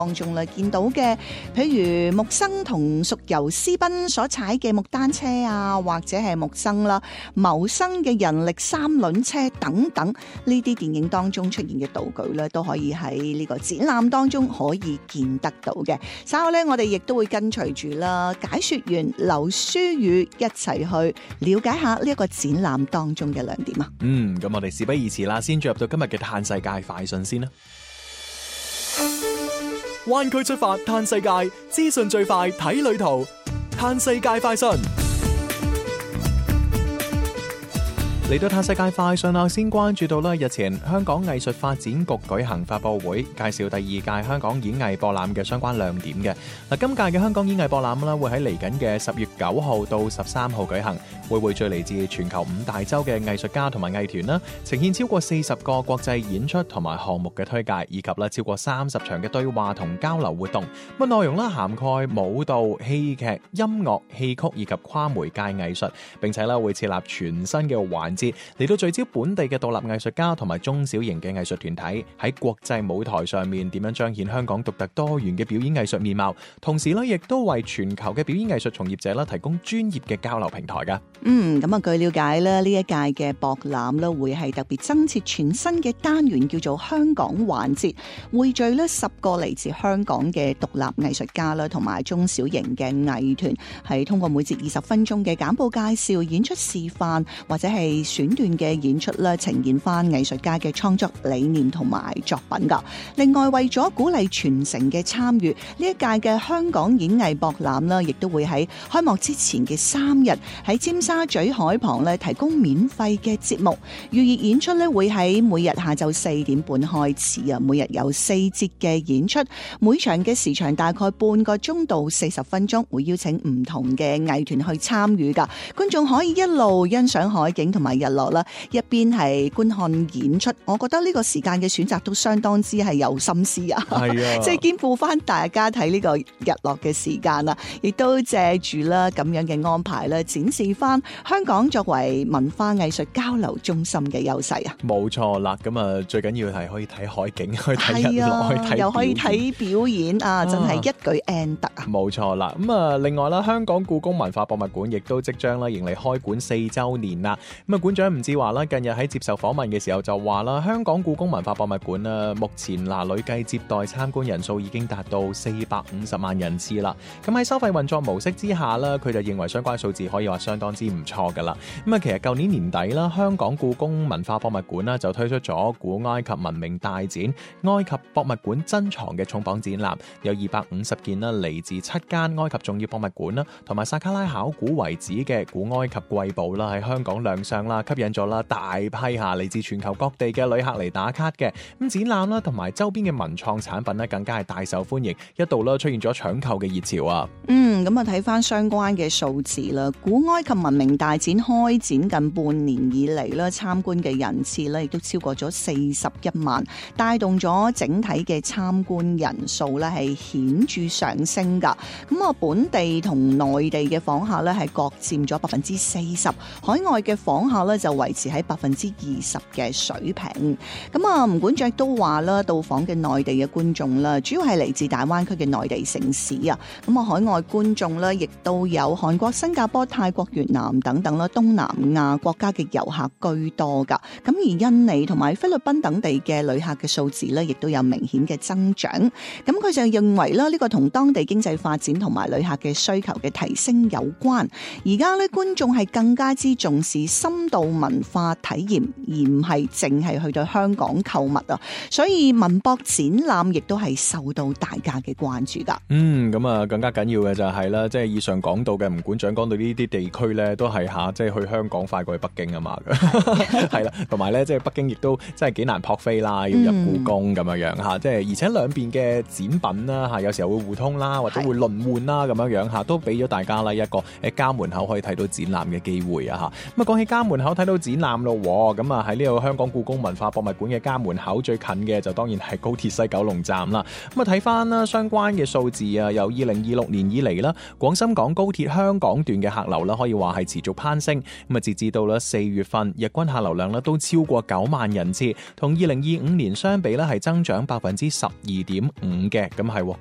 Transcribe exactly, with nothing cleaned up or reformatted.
當中咧見到嘅，譬如木生同淑由私奔所踩嘅木單車啊，或者係木生啦謀生嘅人力三輪車等等，呢啲電影當中出現嘅道具咧，都可以喺呢個展覽當中可以見得到嘅。稍後咧，我哋亦都會跟隨住啦解說員劉書宇一齊去了解下呢一個展覽當中嘅亮點啊。 嗯，咁我哋事不宜遲啦，先進入到今日嘅嘆世界快訊先啦。灣區出發嘆世界，資訊最快睇旅途，嘆世界快訊。嚟到嘆世界快訊啦，先關注到啦，日前香港藝術發展局舉行發佈會，介紹第二屆香港演藝博覽嘅相關亮點嘅。嗱，今屆嘅香港演藝博覽啦，會喺嚟緊嘅十月九號到十三號舉行，會匯聚嚟自全球五大洲嘅藝術家同埋藝團啦，呈現超過四十個國際演出同埋項目嘅推介，以及啦超過三十場嘅對話同交流活動。咁內容啦涵蓋舞蹈、戲劇、音樂、戲曲以及跨媒介藝術，並且啦會設立全新嘅環節嚟到聚焦本地嘅獨立藝術家同埋中小型嘅藝術團體喺國際舞台上面點樣彰顯香港獨特多元嘅表演藝術面貌，同時咧亦都為全球嘅表演藝術從業者啦提供專業嘅交流平台噶。 嗯，咁啊，據了解咧，呢一屆嘅博覽咧會係特別增設全新嘅單元，叫做香港環節，匯聚咧十個嚟自香港嘅獨立藝術家啦，同埋中小型嘅藝團，係通過每節二十分鐘嘅簡報介紹、演出示範或者係選段嘅演出咧，呈現翻藝術家嘅創作理念同埋作品噶。另外，為咗鼓勵傳承嘅參與，呢一屆嘅香港演藝博覽啦，亦都會喺開幕之前嘅三日喺尖沙咀海旁咧提供免費嘅節目。預熱演出咧會喺每日下晝四點半開始啊，每日有四節嘅演出，每場嘅時長大概半個鐘到四十分鐘，會邀請唔同嘅藝團去參與噶。觀眾可以一路欣賞海景同埋日落啦，一邊係觀看演出。我覺得呢個時間嘅選擇都相當之係有心思啊，係啊，即係兼顧翻大家睇呢個日落嘅時間啦，亦都借住啦咁樣嘅安排啦，展示翻香港作為文化藝術交流中心嘅優勢啊。 冇錯啦，咁啊最緊要係可以睇海景，去睇日落，去睇又可以睇表演啊，真係一舉 N 得啊！ 冇錯啦，咁啊另外啦，香港故宮文化博物館亦都即將啦迎嚟開館四週年啦。咁啊館長吳志華啦近日喺接受訪問嘅時候就話啦，香港故宮文化博物館啊目前嗱累計接待參觀人數已經達到四百五十萬人次啦。咁喺收費運作模式之下啦，佢就認為相關數字可以話相當之唔錯噶啦。咁啊其實舊年年底啦，香港故宮文化博物館啦就推出咗古埃及文明大展埃及博物館珍藏嘅重磅展覽，有二百五十件啦嚟自七間埃及重要博物館啦，同埋薩卡拉考古遺址嘅古埃及瑰寶啦喺香港亮相啦，吸引咗啦大批下嚟自全球各地嘅旅客嚟打卡嘅。咁展覽啦同埋周邊嘅文創產品咧更加係大受歡迎，一度啦出現咗搶購嘅熱潮啊。 嗯，咁啊睇翻相關嘅數字啦，古埃及文明大展開展近半年以嚟啦，參觀嘅人次咧亦都超過咗四十一萬，帶動咗整體嘅參觀人數咧係顯著上升噶。咁啊，本地同內地嘅訪客咧係各佔咗百分之四十，海外嘅訪客咧就維持喺百分之二十嘅水平。咁啊，吳館長都話啦，到訪嘅內地嘅觀眾啦，主要係嚟自大灣區嘅內地城市啊。咁啊，海外觀眾咧亦都有韓國、新加坡、泰國、越南等等啦，東南亞國家嘅遊客居多噶。咁而印尼同埋菲律賓等地嘅旅客嘅數字咧，亦都有明顯嘅增長。咁佢就認為啦，呢個同當地經濟發展同埋旅客嘅需求嘅提升有關。而家咧觀眾係更加之重視深度文化體驗，而唔係淨係去到香港購物啊。所以文博展覽亦都係受到大家嘅關注噶。 嗯，咁啊更加緊要嘅就係啦，即係以上講到嘅吳館長講到呢啲地區咧，都係吓即係去香港快過去北京啊嘛。係啦，同埋咧即係北京亦都真係幾難撲飛啦，要入故宮咁樣樣吓，即係而且兩邊嘅展品啦吓，有時候會互通啦，或者會輪換啦咁樣樣吓，都俾咗大家啦一個誒家門口可以睇到展覽嘅機會啊吓。咁啊講起家門口睇到展覽咯。咁啊喺呢個香港故宮文化博物館嘅家門口最近嘅就當然係高鐵西九龍站啦。咁啊睇翻啦相關嘅數字啊，由二零二六年以嚟啦，廣深港高鐵香港段嘅客流啦可以話係持續攀升。咁啊截至到啦四月份，日均客流量咧都超過九萬人次，同二零二五年相比咧係增長百分之十二點五嘅，咁係